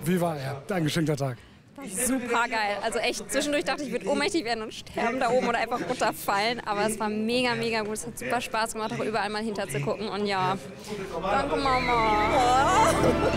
Wie war er? Dein geschenkter Tag? Super geil. Also echt, zwischendurch dachte ich, ich würde ohnmächtig werden und sterben da oben oder einfach runterfallen. Aber es war mega, mega gut. Es hat super Spaß gemacht, auch überall mal hinter zu gucken. Und ja, danke Mama.